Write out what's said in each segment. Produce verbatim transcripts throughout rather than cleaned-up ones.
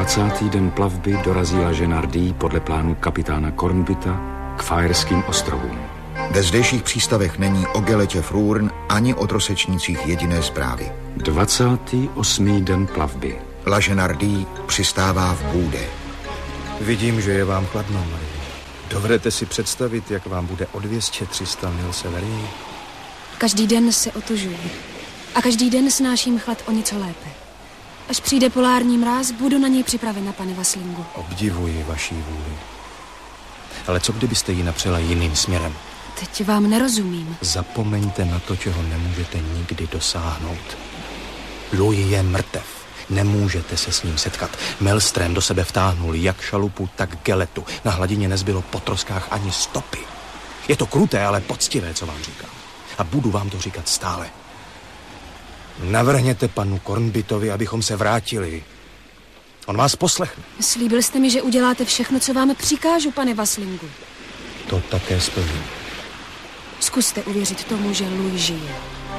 dvacátý den plavby dorazila Ženardí podle plánu kapitána Kornbita k Faerským ostrovům. Ve zdejších přístavech není o Geletě Frourn ani o trosečnících jediné zprávy. dvacátý osmý den plavby. La Ženardí přistává v Bude. Vidím, že je vám chladno, Marie. Dovedete si představit, jak vám bude o dvě stě tři sta mil severii? Každý den se otužuji. A každý den snáším chlad o něco lépe. Až přijde polární mráz, budu na něj připravena, pane Vaslingu. Obdivuji vaší vůli. Ale co kdybyste ji napřela jiným směrem? Teď vám nerozumím. Zapomeňte na to, čeho nemůžete nikdy dosáhnout. Louis je mrtev. Nemůžete se s ním setkat. Maelstrom do sebe vtáhnul jak šalupu, tak Geletu. Na hladině nezbylo po troskách ani stopy. Je to kruté, ale poctivé, co vám říkám. A budu vám to říkat stále. Navrhněte panu Kornbitovi, abychom se vrátili. On vás poslechne. Slíbil jste mi, že uděláte všechno, co vám přikážu, pane Vaslingu. To také splním. Zkuste uvěřit tomu, že Louis žije.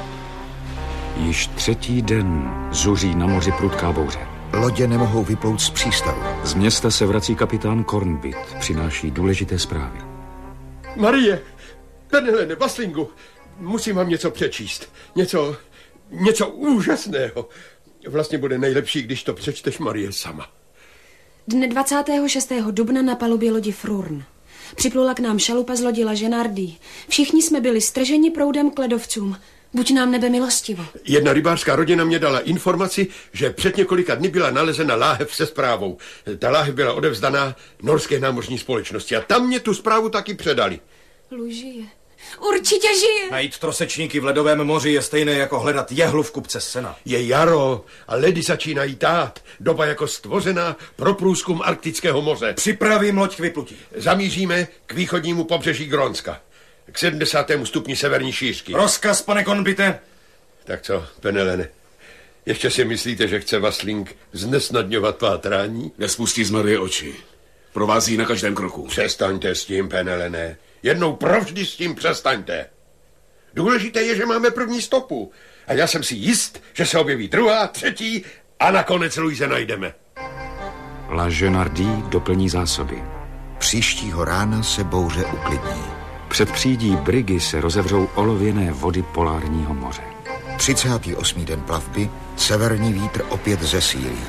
Již třetí den zuří na moři prudká bouře. Lodě nemohou vyplout z přístavu. Z města se vrací kapitán Kornbit. Přináší důležité zprávy. Marie, Penelene, Vaslingu, musím vám něco přečíst. Něco, něco úžasného. Vlastně bude nejlepší, když to přečteš, Marie, sama. Dne dvacátého šestého dubna na palubě lodi Frourn. Připlula k nám šalupa z lodi La Ženardí. Všichni jsme byli strženi proudem k ledovcům. Buď nám nebe milostivo. Jedna rybářská rodina mě dala informaci, že před několika dny byla nalezena láhev se zprávou. Ta láhev byla odevzdaná norské námořní společnosti a tam mě tu zprávu taky předali. Louis žije. Určitě žije. Najít trosečníky v ledovém moři je stejné jako hledat jehlu v kupce sena. Je jaro a ledy začínají tát. Doba jako stvořená pro průzkum Arktického moře. Připravím loď k vyplutí. Zamíříme k východnímu pobřeží Grónska. K sedmdesátému stupni severní šířky. Rozkaz, pane Kornbite. Tak co, Penelene? Ještě si myslíte, že chce Vasling znesnadňovat pátrání? Nespustí z Marie oči. Provází na každém kroku. Přestaňte s tím, Penelene. Jednou provždy s tím přestaňte. Důležité je, že máme první stopu. A já jsem si jist, že se objeví druhá, třetí a nakonec Louise najdeme. La Ženardí doplní zásoby. Příštího rána se bouře uklidní. Před přídí Brigy se rozevřou olověné vody polárního moře. třicátý osmý den plavby, severní vítr opět zesílí.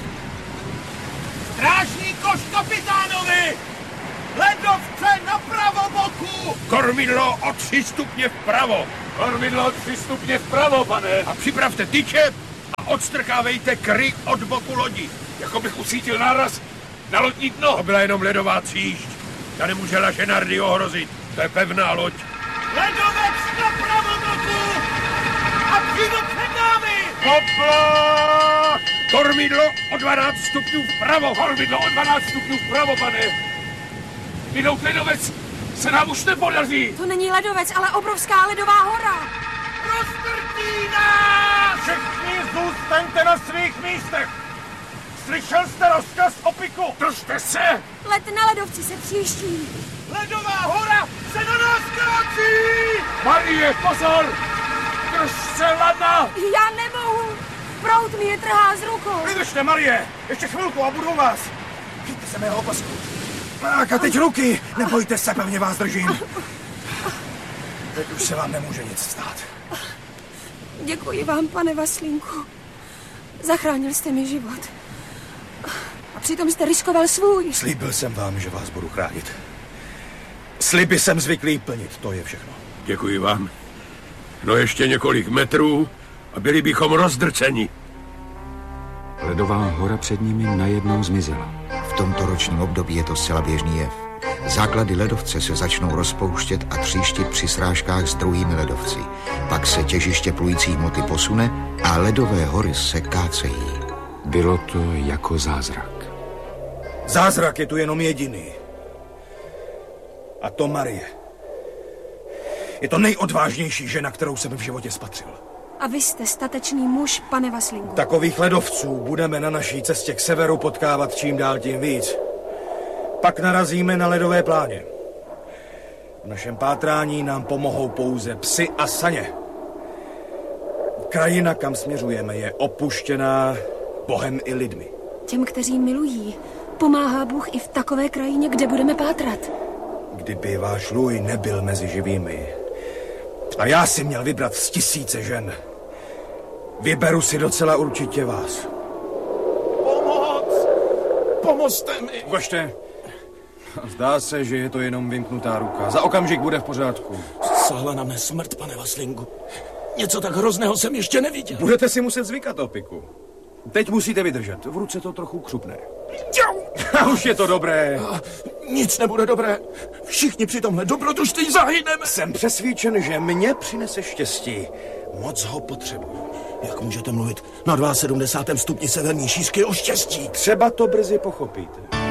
Strážní koš kapitánovi! Ledovce na pravoboku! Kormidlo o tři stupně vpravo. Kormidlo o tři stupně vpravo, pane. A připravte tyče a odstrkávejte kry od boku lodi. Jako bych usítil náraz na lodní dno. To byla jenom ledová tříšť. Ta nemůže La Ženardí ohrozit. To je pevná loď. Ledovec na pravoboku! A přímo před námi! Hopla! Kormidlo o dvanáct stupňů vpravo. Kormidlo o dvanáct stupňů vpravo, pane. Minout ledovec se nám už nepodaří. To není ledovec, ale obrovská ledová hora. Roztrtí nás! Všichni zůstaňte na svých místech. Slyšel jste rozkaz opiku? Držte se! Led na ledovci se příští. Ledová hora se na nás kráčí! Marie, pozor! Drž se, Lana! Já nemohu. Proud mi je trhá z rukou. Vydržte, Marie! Ještě chvilku a budou vás. Chyťte se mého opasku. Tak a teď ruky. Nebojte se, pevně vás držím. Teď už se vám nemůže nic stát. Děkuji vám, pane Vaslinku. Zachránil jste mi život. A přitom jste riskoval svůj. Slíbil jsem vám, že vás budu chránit. Sliby jsem zvyklý plnit, to je všechno. Děkuji vám. No ještě několik metrů a byli bychom rozdrceni. Ledová hora před nimi najednou zmizela. V tomto ročním období je to zcela běžný jev. Základy ledovce se začnou rozpouštět a tříštit při srážkách s druhými ledovci. Pak se těžiště plující hmoty posune a ledové hory se kácejí. Bylo to jako zázrak. Zázrak je tu jenom jediný. A to Marie. Je to nejodvážnější žena, kterou jsem v životě spatřil. A vy jste statečný muž, pane Vaslinku. Takových ledovců budeme na naší cestě k severu potkávat čím dál tím víc. Pak narazíme na ledové pláně. V našem pátrání nám pomohou pouze psi a saně. Krajina, kam směřujeme, je opuštěná Bohem i lidmi. Těm, kteří milují, pomáhá Bůh i v takové krajině, kde budeme pátrat. Kdyby váš Louis nebyl mezi živými a já si měl vybrat z tisíce žen, vyberu si docela určitě vás. Pomoc! Pomozte mi! Ukažte. Zdá se, že je to jenom vymknutá ruka. Za okamžik bude v pořádku. Sahla na mne smrt, pane Vaslingu. Něco tak hrozného jsem ještě neviděl. Budete si muset zvykat, Opiku. Teď musíte vydržet. V ruce to trochu křupne. A už je to dobré. Nic nebude dobré. Všichni při tomhle dobrodružství zahyneme. Jsem přesvědčen, že mě přinese štěstí. Moc ho potřebuju. Jak můžete mluvit na sedmdesátém druhém stupni severní šířky o štěstí? Třeba to brzy pochopíte.